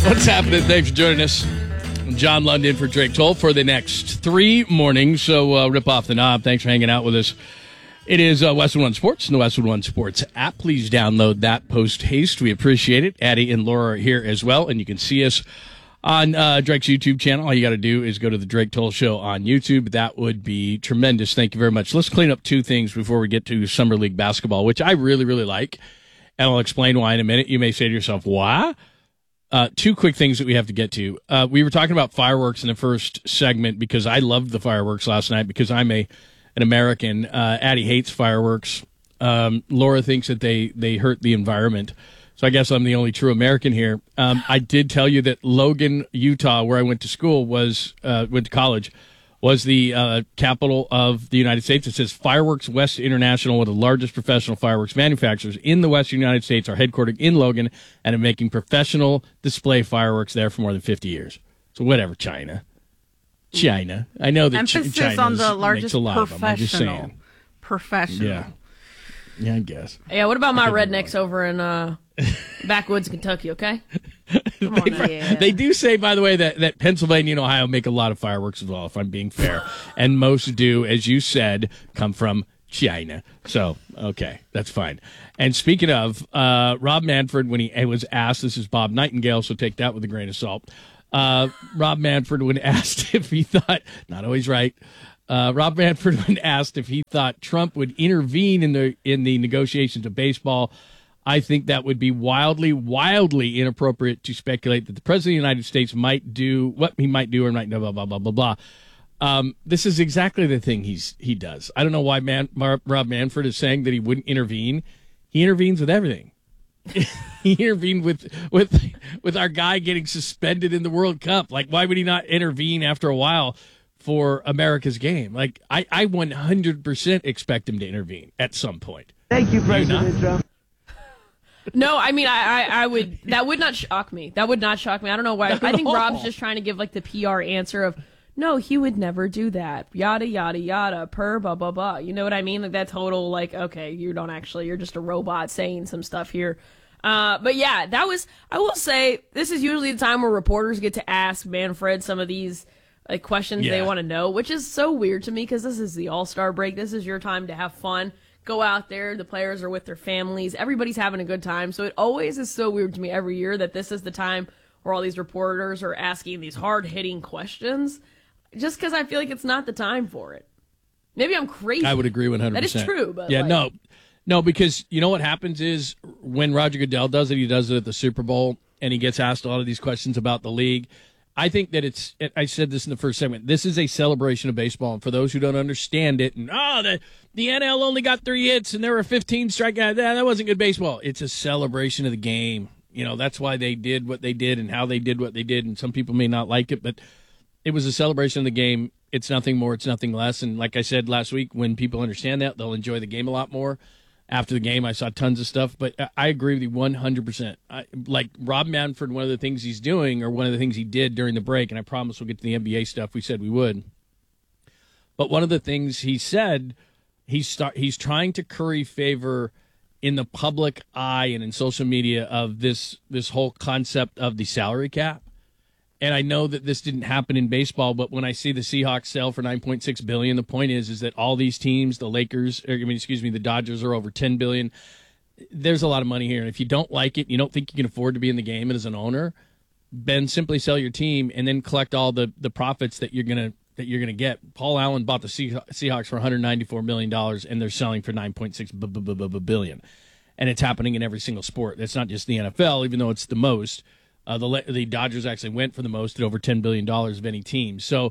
What's happening? Thanks for joining us. John London for Drake Toll for the next 3 mornings. So rip off the knob. Thanks for hanging out with us. It is Westwood One Sports and the Westwood One Sports app. Please download that post haste. We appreciate it. Addie and Laura are here as well, and you can see us on Drake's YouTube channel. All you got to do is go to the Drake Toll Show on YouTube. That would be tremendous. Thank you very much. Let's clean up 2 things before we get to Summer League basketball, which I really, really like, and I'll explain why in a minute. You may say to yourself, why? 2 quick things that we have to get to. We were talking about fireworks in the first segment because I loved the fireworks last night because I'm an American. Addie hates fireworks. Laura thinks that they hurt the environment. So I guess I'm the only true American here. I did tell you that Logan, Utah, where I went to school, went to college, was the capital of the United States. It says Fireworks West International, one of the largest professional fireworks manufacturers in the Western United States, are headquartered in Logan and are making professional display fireworks there for more than 50 years. So whatever, China. I know that emphasis on the largest professional. Professional. Yeah, I guess. Yeah, what about my rednecks over in backwoods Kentucky, okay? Come on now. They do say, by the way, that Pennsylvania and Ohio make a lot of fireworks as well, if I'm being fair. And most do, as you said, come from China. So, okay, that's fine. And speaking of, Rob Manfred, when he was asked, this is Bob Nightingale, so take that with a grain of salt. Rob Manfred, when asked if he thought, not always right, Rob Manfred, when asked if he thought Trump would intervene in the negotiations of baseball, I think that would be wildly inappropriate to speculate that the President of the United States might do what he might do or might know, blah, blah, blah, blah, blah. This is exactly the thing he does. I don't know why Rob Manfred is saying that he wouldn't intervene. He intervenes with everything. He intervened with our guy getting suspended in the World Cup. Like, why would he not intervene after a while for America's game? Like, I 100% expect him to intervene at some point. Thank you, President Trump. No, I mean, I would. That would not shock me. That would not shock me. I don't know why. I think Rob's just trying to give like the PR answer of, no, he would never do that. Yada yada yada. Per blah blah blah. You know what I mean? Like that total like, okay, you don't actually. You're just a robot saying some stuff here. But yeah, that was. I will say this is usually the time where reporters get to ask Manfred some of these like questions they want to know, which is so weird to me because this is the All-Star break. This is your time to have fun. Go out there. The players are with their families. Everybody's having a good time. So it always is so weird to me every year that this is the time where all these reporters are asking these hard-hitting questions just because I feel like it's not the time for it. Maybe I'm crazy. I would agree 100%. That is true. But yeah, no, because you know what happens is when Roger Goodell does it, he does it at the Super Bowl, and he gets asked a lot of these questions about the league. I think that I said this in the first segment, this is a celebration of baseball. And for those who don't understand it, and the NL only got 3 hits and there were 15 strikeouts, that wasn't good baseball. It's a celebration of the game. You know, that's why they did what they did and how they did what they did. And some people may not like it, but it was a celebration of the game. It's nothing more, it's nothing less. And like I said last week, when people understand that, they'll enjoy the game a lot more. After the game, I saw tons of stuff, but I agree with you 100%. Like Rob Manfred, one of the things he's doing, or one of the things he did during the break, and I promise we'll get to the NBA stuff. We said we would. But one of the things he said, he's trying to curry favor in the public eye and in social media of this whole concept of the salary cap. And I know that this didn't happen in baseball, but when I see the Seahawks sell for $9.6 billion, the point is that all these teams, the Dodgers are over $10 billion. There's a lot of money here, and if you don't like it, you don't think you can afford to be in the game as an owner, then simply sell your team and then collect all the profits that you're gonna get. Paul Allen bought the Seahawks for $194 million, and they're selling for $9.6 billion, and it's happening in every single sport. It's not just the NFL, even though it's the most. The Dodgers actually went for the most at over $10 billion of any team. So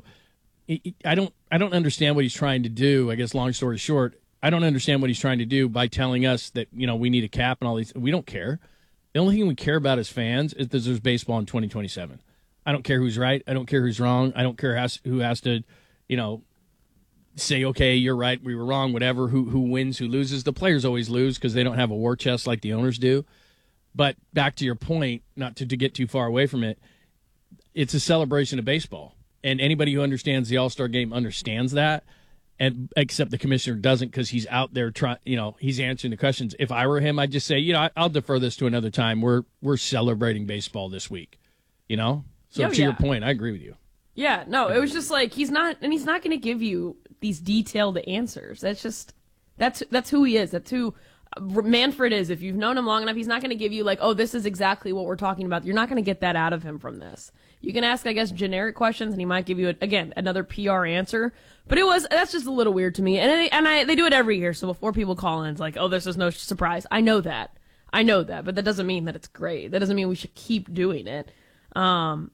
I don't understand what he's trying to do. I guess long story short, I don't understand what he's trying to do by telling us that, you know, we need a cap and all these. We don't care. The only thing we care about as fans is that there's baseball in 2027. I don't care who's right. I don't care who's wrong. I don't care who has to, you know, say, okay, you're right, we were wrong, whatever. Who wins, who loses. The players always lose because they don't have a war chest like the owners do. But back to your point, not to get too far away from it, it's a celebration of baseball. And anybody who understands the All-Star game understands that, and except the commissioner doesn't because he's out there he's answering the questions. If I were him, I'd just say, I'll defer this to another time. We're celebrating baseball this week. you know? So Oh, to yeah. your point, I agree with you. Yeah, no, it was just like he's not going to give you these detailed answers. That's who he is. That's who Manfred is. If you've known him long enough, he's not going to give you like, oh, this is exactly what we're talking about. You're not going to get that out of him from this. You can ask, I guess, generic questions, and he might give you again another PR answer. But that's just a little weird to me. And they do it every year. So before people call in, it's like, oh, this is no surprise. I know that, but that doesn't mean that it's great. That doesn't mean we should keep doing it. And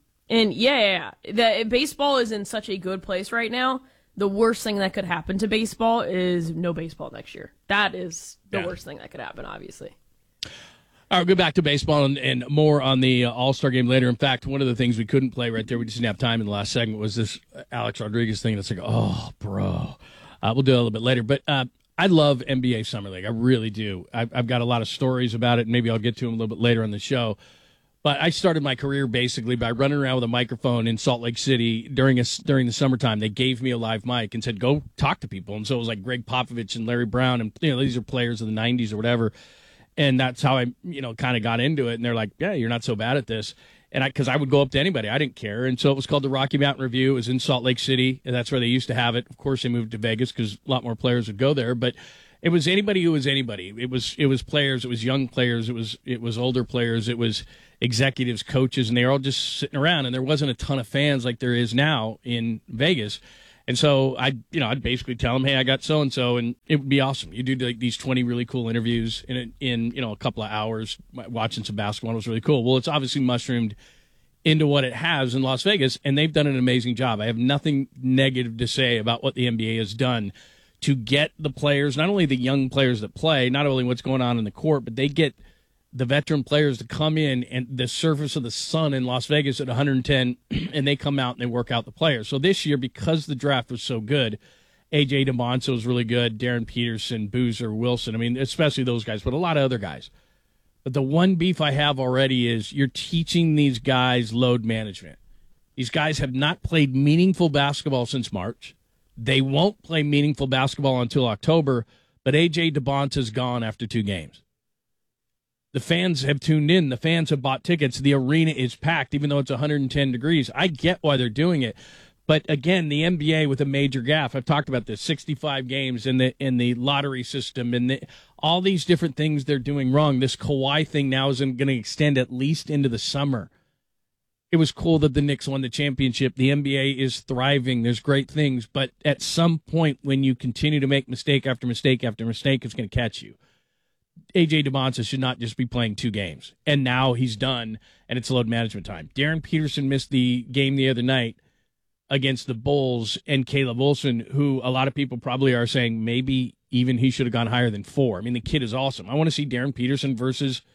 baseball is in such a good place right now. The worst thing that could happen to baseball is no baseball next year. That is the worst thing that could happen, obviously. All right, we'll go back to baseball and more on the All-Star game later. In fact, one of the things we couldn't play right there, we just didn't have time in the last segment, was this Alex Rodriguez thing. It's like, oh, bro. We'll do it a little bit later. But I love NBA Summer League. I really do. I've got a lot of stories about it, and maybe I'll get to them a little bit later on the show. But I started my career basically by running around with a microphone in Salt Lake City during the summertime. They gave me a live mic and said, go talk to people. And so it was like Greg Popovich and Larry Brown, and these are players of the 90s or whatever. And that's how I, kind of got into it. And they're like, yeah, you're not so bad at this. And because I would go up to anybody. I didn't care. And so it was called the Rocky Mountain Review. It was in Salt Lake City, and that's where they used to have it. Of course, they moved to Vegas because a lot more players would go there. But it was anybody who was anybody. It was players. It was young players. It was older players. It was executives, coaches, and they were all just sitting around. And there wasn't a ton of fans like there is now in Vegas. And so I'd basically tell them, hey, I got so-and-so, and it would be awesome. You do like these 20 really cool interviews in a couple of hours watching some basketball. It was really cool. Well, it's obviously mushroomed into what it has in Las Vegas, and they've done an amazing job. I have nothing negative to say about what the NBA has done to get the players, not only the young players that play, not only what's going on in the court, but they get the veteran players to come in and the surface of the sun in Las Vegas at 110, and they come out and they work out the players. So this year, because the draft was so good, A.J. DeMonso was really good, Darren Peterson, Boozer, Wilson, especially those guys, but a lot of other guys. But the one beef I have already is you're teaching these guys load management. These guys have not played meaningful basketball since March. They won't play meaningful basketball until October, but A.J. DeMonso's gone after 2 games. The fans have tuned in. The fans have bought tickets. The arena is packed, even though it's 110 degrees. I get why they're doing it. But, again, the NBA with a major gaffe. I've talked about this, 65 games in the lottery system and all these different things they're doing wrong. This Kawhi thing now is going to extend at least into the summer. It was cool that the Knicks won the championship. The NBA is thriving. There's great things. But at some point, when you continue to make mistake after mistake after mistake, it's going to catch you. A.J. DeMonso should not just be playing 2 games. And now he's done, and it's load management time. Darren Peterson missed the game the other night against the Bulls, and Caleb Wilson, who a lot of people probably are saying maybe even he should have gone higher than 4. The kid is awesome. I want to see Darren Peterson versus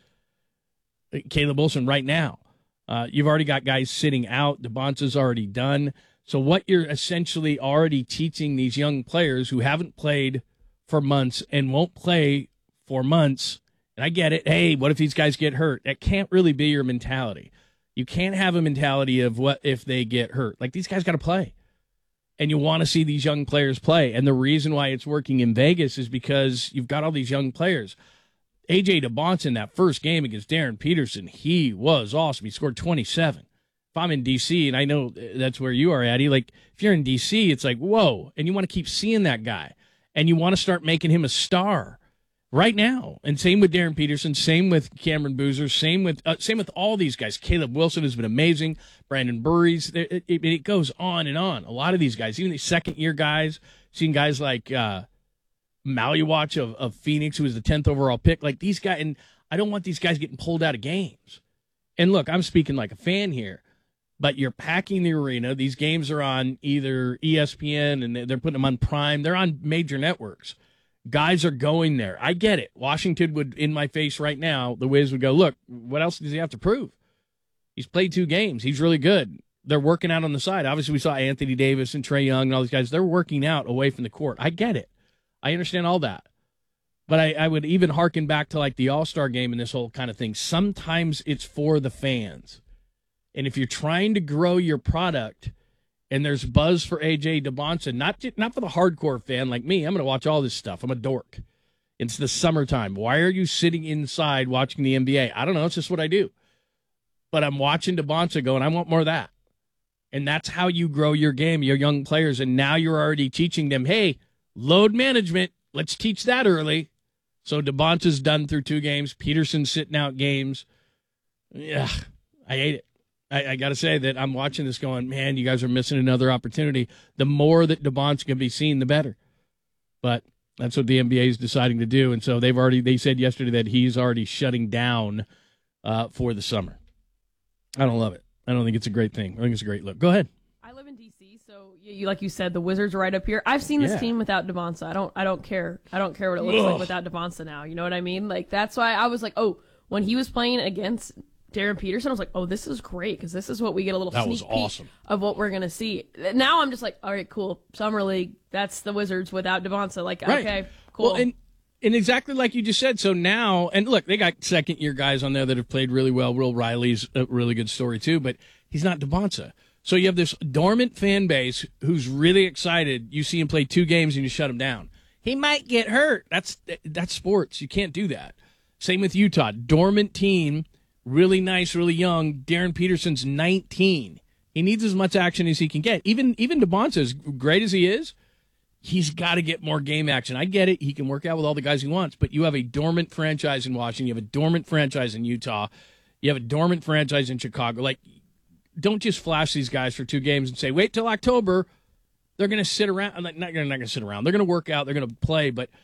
Caleb Wilson right now. You've already got guys sitting out. DeMonso's already done. So what you're essentially already teaching these young players who haven't played for months and won't play for months, and I get it, hey, what if these guys get hurt? That can't really be your mentality. You can't have a mentality of what if they get hurt. Like, these guys got to play. And you want to see these young players play. And the reason why it's working in Vegas is because you've got all these young players. A.J. DeMonso, that first game against Darren Peterson, he was awesome. He scored 27. If I'm in D.C., and I know that's where you are, Addie, like, if you're in D.C., it's like, whoa. And you want to keep seeing that guy. And you want to start making him a star right now. And same with Darren Peterson, same with Cameron Boozer, same with all these guys. Caleb Wilson has been amazing. Brandon Burries. It goes on and on. A lot of these guys, even the second-year guys, seeing guys like Maluach of Phoenix, who was the 10th overall pick. Like, these guys, and I don't want these guys getting pulled out of games. And look, I'm speaking like a fan here, but you're packing the arena. These games are on either ESPN, and they're putting them on Prime. They're on major networks. Guys are going there. I get it. Washington would, in my face right now, the Wiz would go, look, what else does he have to prove? He's played 2 games. He's really good. They're working out on the side. Obviously, we saw Anthony Davis and Trae Young and all these guys. They're working out away from the court. I get it. I understand all that. But I would even hearken back to like the All-Star game and this whole kind of thing. Sometimes it's for the fans. And if you're trying to grow your product and there's buzz for A.J. DeMonso, not for the hardcore fan like me. I'm going to watch all this stuff. I'm a dork. It's the summertime. Why are you sitting inside watching the NBA? I don't know. It's just what I do. but I'm watching DeBonsa going, I want more of that. And that's how you grow your game, your young players. And now you're already teaching them, hey, load management, let's teach that early. So DeBonsa's done through 2 games. Peterson's sitting out games. Yeah, I hate it. I got to say that I'm watching this going, man, you guys are missing another opportunity. The more that DeBonsa can be seen, the better. But that's what the NBA is deciding to do. And so they said yesterday that he's already shutting down for the summer. I don't love it. I don't think it's a great thing. I think it's a great look. Go ahead. I live in D.C., so like you said, the Wizards are right up here. I've seen this team without DeBonsa. I don't care. I don't care what it looks like without DeBonsa now. You know what I mean? Like, that's why I was like, oh, when he was playing against Darren Peterson, I was like, oh, this is great, because this is what we get a little sneak peek of what we're going to see. Now I'm just like, all right, cool. Summer League, that's the Wizards without DeBonsa. Like, right. Okay, cool. Well, and exactly like you just said, so now, and look, they got second-year guys on there that have played really well. Will Riley's a really good story, too, but he's not DeBonsa. So you have this dormant fan base who's really excited. You see him play 2 games and you shut him down. He might get hurt. That's sports. You can't do that. Same with Utah. Dormant team, really nice, really young. Darren Peterson's 19. He needs as much action as he can get. Even DeBonsa, as great as he is, he's got to get more game action. I get it. He can work out with all the guys he wants, but you have a dormant franchise in Washington. You have a dormant franchise in Utah. You have a dormant franchise in Chicago. Like, don't just flash these guys for 2 games and say, wait till October. They're going to sit around. Like, not going to sit around. They're going to work out. They're going to play, but